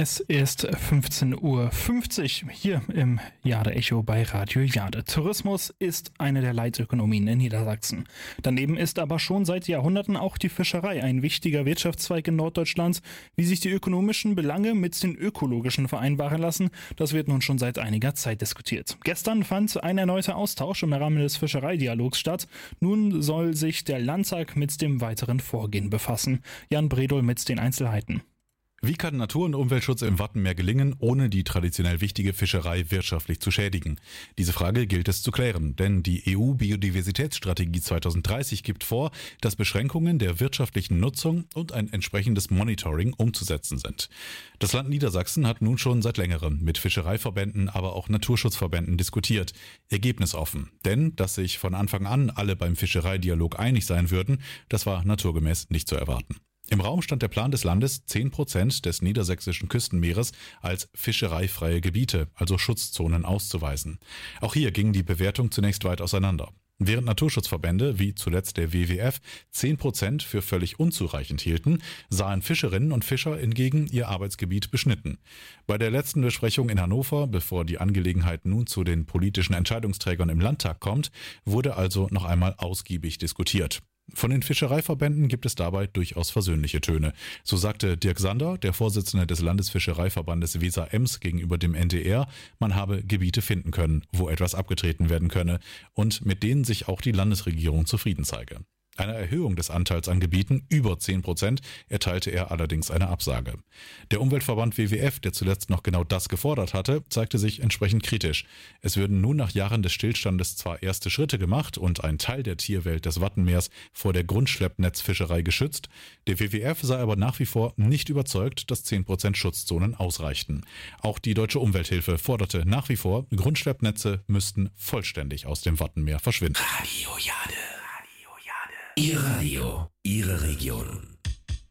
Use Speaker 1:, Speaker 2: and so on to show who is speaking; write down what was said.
Speaker 1: Es ist 15:50 Uhr hier im Jade Echo bei Radio Jade. Tourismus ist eine der Leitökonomien in Niedersachsen. Daneben ist aber schon seit Jahrhunderten auch die Fischerei ein wichtiger Wirtschaftszweig in Norddeutschland. Wie sich die ökonomischen Belange mit den ökologischen vereinbaren lassen, das wird nun schon seit einiger Zeit diskutiert. Gestern fand ein erneuter Austausch im Rahmen des Fischereidialogs statt. Nun soll sich der Landtag mit dem weiteren Vorgehen befassen. Jan Bredol mit den Einzelheiten.
Speaker 2: Wie kann Natur- und Umweltschutz im Wattenmeer gelingen, ohne die traditionell wichtige Fischerei wirtschaftlich zu schädigen? Diese Frage gilt es zu klären, denn die EU-Biodiversitätsstrategie 2030 gibt vor, dass Beschränkungen der wirtschaftlichen Nutzung und ein entsprechendes Monitoring umzusetzen sind. Das Land Niedersachsen hat nun schon seit längerem mit Fischereiverbänden, aber auch Naturschutzverbänden diskutiert. Ergebnis offen, denn dass sich von Anfang an alle beim Fischereidialog einig sein würden, das war naturgemäß nicht zu erwarten. Im Raum stand der Plan des Landes, 10% des niedersächsischen Küstenmeeres als fischereifreie Gebiete, also Schutzzonen, auszuweisen. Auch hier ging die Bewertung zunächst weit auseinander. Während Naturschutzverbände, wie zuletzt der WWF, 10% für völlig unzureichend hielten, sahen Fischerinnen und Fischer hingegen ihr Arbeitsgebiet beschnitten. Bei der letzten Besprechung in Hannover, bevor die Angelegenheit nun zu den politischen Entscheidungsträgern im Landtag kommt, wurde also noch einmal ausgiebig diskutiert. Von den Fischereiverbänden gibt es dabei durchaus versöhnliche Töne. So sagte Dirk Sander, der Vorsitzende des Landesfischereiverbandes Weser-Ems, gegenüber dem NDR, man habe Gebiete finden können, wo etwas abgetreten werden könne und mit denen sich auch die Landesregierung zufrieden zeige. Einer Erhöhung des Anteils an Gebieten über 10% erteilte er allerdings eine Absage. Der Umweltverband WWF, der zuletzt noch genau das gefordert hatte, zeigte sich entsprechend kritisch. Es würden nun nach Jahren des Stillstandes zwar erste Schritte gemacht und ein Teil der Tierwelt des Wattenmeers vor der Grundschleppnetzfischerei geschützt. Der WWF sei aber nach wie vor nicht überzeugt, dass 10% Schutzzonen ausreichten. Auch die Deutsche Umwelthilfe forderte nach wie vor, Grundschleppnetze müssten vollständig aus dem Wattenmeer verschwinden.
Speaker 3: Radio Jade. Ihr Radio, Ihre Region.